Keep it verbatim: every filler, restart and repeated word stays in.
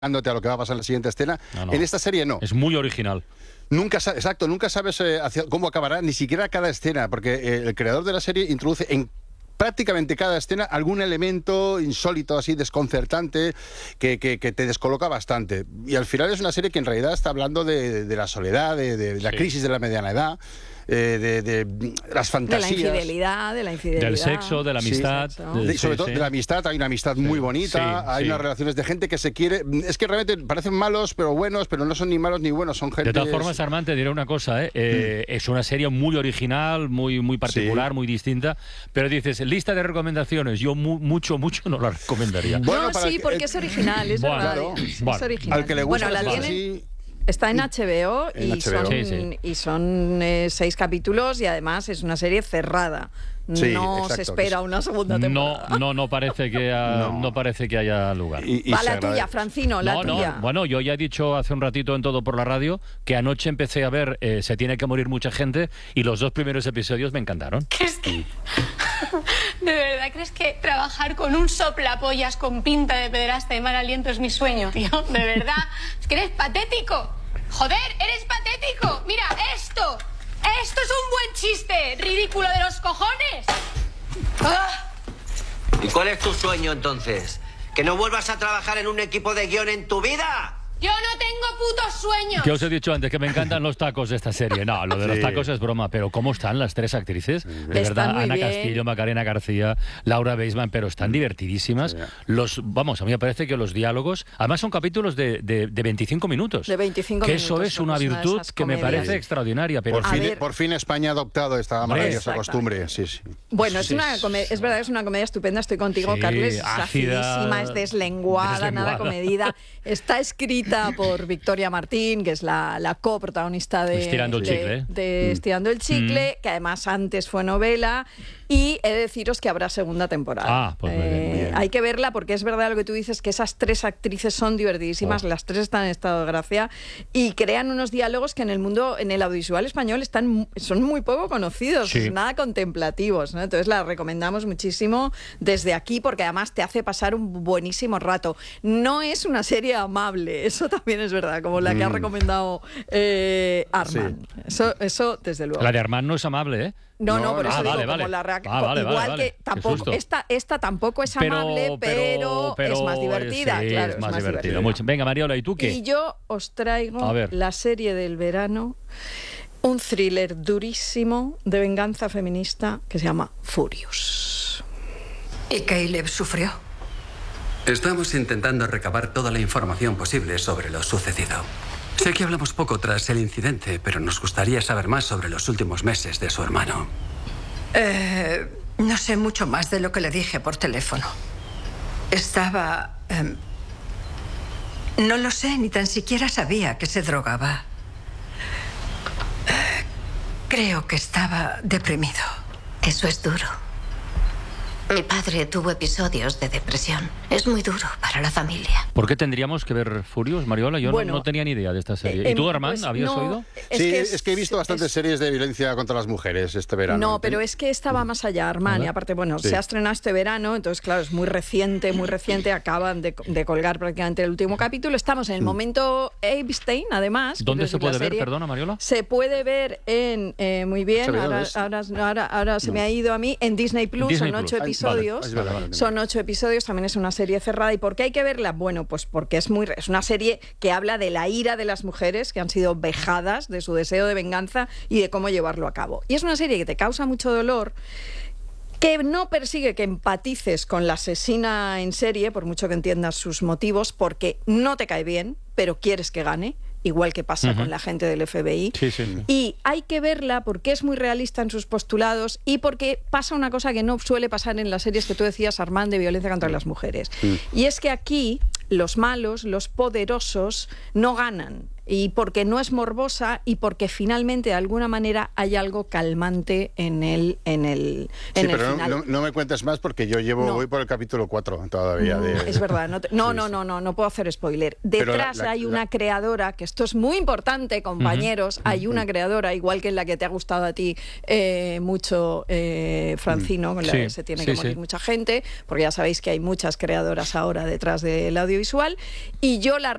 a lo que va a pasar en la siguiente escena. No, no. En esta serie no. Es muy original. Nunca, exacto, nunca sabes eh, hacia, cómo acabará, ni siquiera cada escena, porque eh, el creador de la serie introduce en prácticamente cada escena algún elemento insólito, así desconcertante, que, que, que te descoloca bastante. Y al final es una serie que en realidad está hablando de, de la soledad, de, de la sí. crisis de la mediana edad, eh, de, de las fantasías. De la infidelidad, de la infidelidad. Del sexo, de la amistad. Sí, de, de, sobre sí, todo sí. de la amistad, hay una amistad sí. muy bonita, sí, hay sí. unas relaciones de gente que se quiere. Es que realmente parecen malos, pero buenos, pero no son ni malos ni buenos, son gente... De todas formas, Armand, te diré una cosa, ¿eh? Eh, mm. es una serie muy original, muy, muy particular, sí. muy distinta, pero dices, lista de recomendaciones, yo mu mucho, mucho no la recomendaría. Bueno, no, sí, que, porque eh, es original, es bueno, verdad. Claro, es bueno. original. Al que le gusta bueno, la tienen... así... Está en H B O en y, H B O. Son, sí, sí. y son eh, seis capítulos y además es una serie cerrada. Sí, no exacto, se espera es... una segunda temporada. No, no, no parece que ha, no. no parece que haya lugar. Y, y Va la tuya, Francino, la no, tuya. No, bueno, yo ya he dicho hace un ratito en Todo por la Radio que anoche empecé a ver eh, Se tiene que morir mucha gente y los dos primeros episodios me encantaron. ¿Crees que... ¿De verdad crees que trabajar con un soplapollas con pinta de pederasta de mal aliento es mi sueño, tío? ¿De verdad? Es que eres patético. Joder, eres patético. Mira, esto. Esto es un buen chiste. Ridículo de los cojones. ¡Ah! ¿Y cuál es tu sueño entonces? ¿Que no vuelvas a trabajar en un equipo de guión en tu vida? Yo no tengo putos sueños. Que os he dicho antes que me encantan los tacos de esta serie. No, lo de los sí. tacos es broma, pero ¿cómo están las tres actrices? De están verdad, Ana bien. Castillo, Macarena García, Laura Weisman, pero están divertidísimas. Sí. Los, vamos, a mí me parece que los diálogos, además son capítulos de, de, de veinticinco minutos. De veinticinco que minutos. Que eso es una virtud una que me parece sí. extraordinaria. Pero por, fin, por fin España ha adoptado esta maravillosa costumbre. Sí, sí. Bueno, es, una comedia, es verdad, es una comedia estupenda, estoy contigo, sí, Carles. Es acidísima, es deslenguada, deslenguada, nada comedida. Está escrita por Victoria Martín, que es la, la coprotagonista de Estirando el de, chicle, de, de mm. Estirando el chicle, mm. que además antes fue novela, y he de deciros que habrá segunda temporada. Ah, pues muy bien, eh, bien. Hay que verla porque es verdad lo que tú dices, que esas tres actrices son divertidísimas, oh. las tres están en estado de gracia y crean unos diálogos que en el mundo, en el audiovisual español, están son muy poco conocidos, sí. nada contemplativos, ¿no? Entonces la recomendamos muchísimo desde aquí porque además te hace pasar un buenísimo rato. No es una serie amable, eso también es verdad, como la que ha recomendado eh, Armand. Sí. Eso, eso, desde luego. La de Armand no es amable, ¿eh? No, no, no por eso ah, digo, vale, como vale. la reacción. Ah, vale, igual vale, vale. que tampoco, esta, esta tampoco es amable, pero, pero, pero es más divertida. Sí, claro, es más, es más divertida. divertida. Mucho. Venga, Mariola, ¿y tú qué? Y yo os traigo la serie del verano, un thriller durísimo de venganza feminista que se llama Furious. ¿Y Caleb sufrió? Estamos intentando recabar toda la información posible sobre lo sucedido. Sé que hablamos poco tras el incidente, pero nos gustaría saber más sobre los últimos meses de su hermano. Eh, no sé mucho más de lo que le dije por teléfono. Estaba... Eh, no lo sé, ni tan siquiera sabía que se drogaba. Eh, creo que estaba deprimido. Eso es duro. Mi padre tuvo episodios de depresión. Es muy duro para la familia. ¿Por qué tendríamos que ver Furious, Mariola? Yo bueno, no, no tenía ni idea de esta serie. Eh, ¿Y tú, Armand, pues habías no, oído? Es sí, que es, es que he visto bastantes es, series de violencia contra las mujeres este verano. No, pero es que esta va más allá, Armand. Y aparte, bueno, sí. se ha estrenado este verano, entonces, claro, es muy reciente, muy reciente. Acaban de, de colgar prácticamente el último capítulo. Estamos en el momento Epstein, además. ¿Dónde se puede ver, perdona, Mariola? Se puede ver en, eh, muy bien, ahora, ahora, ahora, ahora se no. me ha ido a mí, en Disney Plus, Disney son ocho Plus. episodios. Ay, vale, vale, vale, son ocho episodios. También es una serie cerrada. ¿Y por qué hay que verla? Bueno, pues porque es muy es una serie que habla de la ira de las mujeres que han sido vejadas, de su deseo de venganza y de cómo llevarlo a cabo. Y es una serie que te causa mucho dolor, que no persigue que empatices con la asesina en serie, por mucho que entiendas sus motivos, porque no te cae bien, pero quieres que gane. Igual que pasa uh-huh. con la gente del F B I. Sí, sí, sí. Y hay que verla porque es muy realista en sus postulados y porque pasa una cosa que no suele pasar en las series que tú decías, Armand, de violencia contra las mujeres. Uh-huh. Y es que aquí los malos, los poderosos, no ganan. y porque no es morbosa y porque finalmente de alguna manera hay algo calmante en el en el en sí, el pero final. No, no, no me cuentes más porque yo llevo no. voy por el capítulo cuatro todavía. No, de, es verdad, no, te, no, sí, no, sí. no, no, no puedo hacer spoiler. Detrás la, la, hay una la... creadora, que esto es muy importante, compañeros, uh-huh. hay una creadora, igual que en la que te ha gustado a ti eh, mucho, eh, Francino, con la sí, que se tiene sí, que morir sí. mucha gente, porque ya sabéis que hay muchas creadoras ahora detrás del audiovisual, y yo la